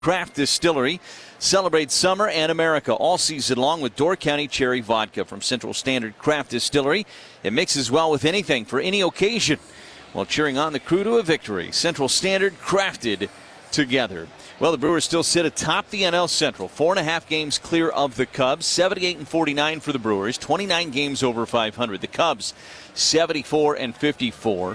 Craft Distillery. Celebrate summer and America all season long with Door County Cherry Vodka from Central Standard Craft Distillery. It mixes well with anything for any occasion while cheering on the crew to a victory. Central Standard, crafted together. Well, the Brewers still sit atop the NL Central, 4.5 games clear of the Cubs, 78-49 for the Brewers, 29 games over 500. The Cubs, 74-54.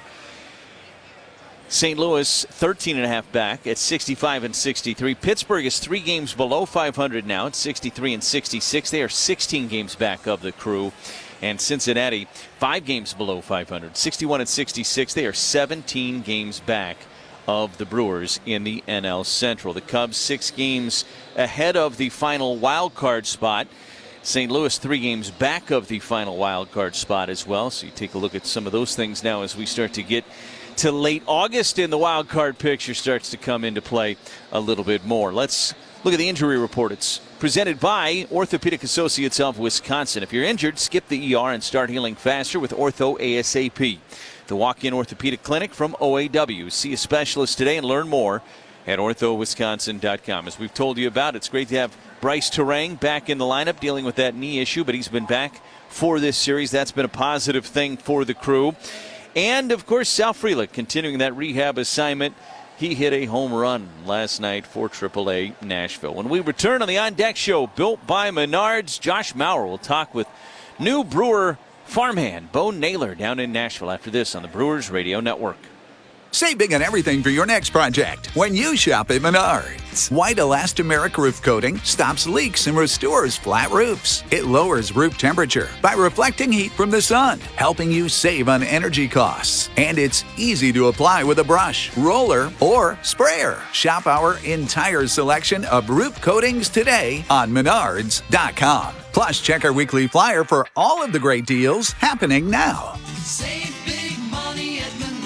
St. Louis, 13.5 back at 65-63. Pittsburgh is 3 games below 500 now at 63-66. They are 16 games back of the crew. And Cincinnati, 5 games below 500, 61-66. They are 17 games back of the Brewers in the NL Central. The Cubs 6 games ahead of the final wild card spot. St. Louis 3 games back of the final wild card spot as well. So you take a look at some of those things now as we start to get to late August and the wild card picture starts to come into play a little bit more. Let's look at the injury report. It's presented by Orthopedic Associates of Wisconsin. If you're injured, skip the ER and start healing faster with Ortho ASAP. The walk-in orthopedic clinic from OAW. See a specialist today and learn more at orthowisconsin.com. As we've told you about, it's great to have Bryce Terang back in the lineup dealing with that knee issue, but he's been back for this series. That's been a positive thing for the crew. And, of course, Sal Frelick continuing that rehab assignment. He hit a home run last night for AAA Nashville. When we return on the On Deck Show, built by Menards, Josh Maurer will talk with new Brewer farmhand Bo Naylor down in Nashville after this on the Brewers Radio Network. Save big on everything for your next project when you shop at Menards. White elastomeric roof coating stops leaks and restores flat roofs. It lowers roof temperature by reflecting heat from the sun, helping you save on energy costs. And it's easy to apply with a brush, roller, or sprayer. Shop our entire selection of roof coatings today on Menards.com. Plus, check our weekly flyer for all of the great deals happening now. Save big money at Menards.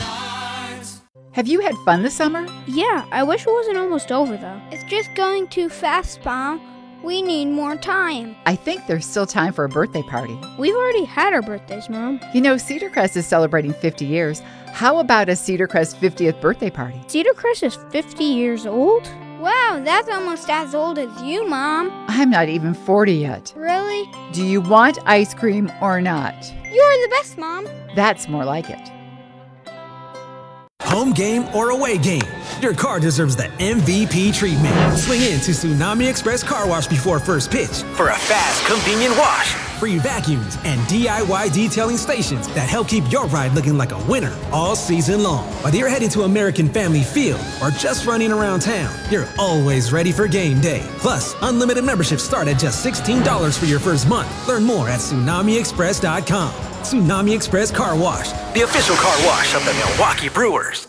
Have you had fun this summer? Yeah, I wish it wasn't almost over, though. It's just going too fast, Mom. We need more time. I think there's still time for a birthday party. We've already had our birthdays, Mom. You know, Cedar Crest is celebrating 50 years. How about a Cedar Crest 50th birthday party? Cedar Crest is 50 years old? Wow, that's almost as old as you, Mom. I'm not even 40 yet. Really? Do you want ice cream or not? You're the best, Mom. That's more like it. Home game or away game, your car deserves the MVP treatment. Swing in to Tsunami Express Car Wash before first pitch for a fast, convenient wash. Free vacuums and DIY detailing stations that help keep your ride looking like a winner all season long. Whether you're heading to American Family Field or just running around town, you're always ready for game day. Plus, unlimited memberships start at just $16 for your first month. Learn more at TsunamiExpress.com. Tsunami Express Car Wash, the official car wash of the Milwaukee Brewers.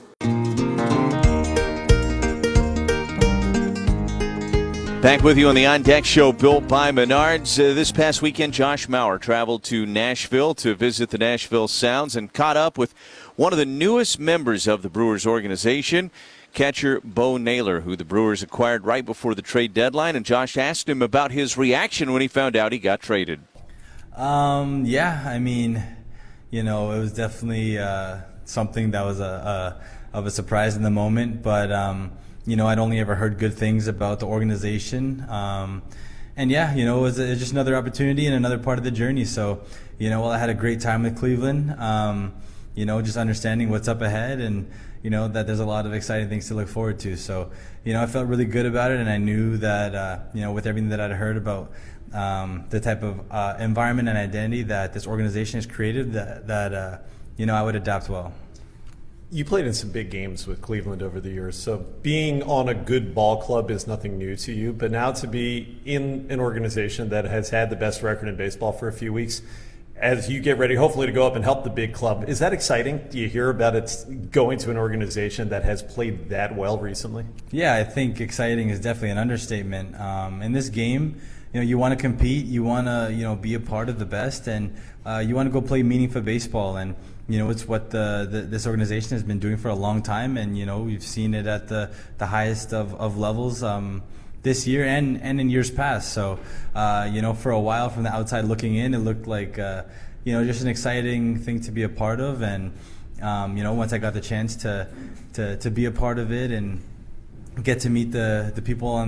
Back with you on the On Deck Show, built by Menards. This past weekend, Josh Maurer traveled to Nashville to visit the Nashville Sounds and caught up with one of the newest members of the Brewers organization, catcher Bo Naylor, who the Brewers acquired right before the trade deadline. And Josh asked him about his reaction when he found out he got traded. Yeah, I mean, you know, it was definitely something that was of a surprise in the moment, but you know, I'd only ever heard good things about the organization, and yeah, you know, it was just another opportunity and another part of the journey. So, you know, I had a great time with Cleveland. You know, just understanding what's up ahead, and you know that there's a lot of exciting things to look forward to. So, you know, I felt really good about it, and I knew that you know, with everything that I'd heard about the type of environment and identity that this organization has created, that you know, I would adapt well. You played in some big games with Cleveland over the years, so being on a good ball club is nothing new to you. But now to be in an organization that has had the best record in baseball for a few weeks, as you get ready, hopefully, to go up and help the big club, is that exciting? Do you hear about it going to an organization that has played that well recently? Yeah, I think exciting is definitely an understatement. In this game, you know, you want to compete, you want to, you know, be a part of the best, and you want to go play meaningful baseball. And you know, it's what this organization has been doing for a long time, and you know, we've seen it at the highest of levels this year and in years past. So, you know, for a while from the outside looking in, it looked like you know, just an exciting thing to be a part of. And you know, once I got the chance to be a part of it and get to meet the people on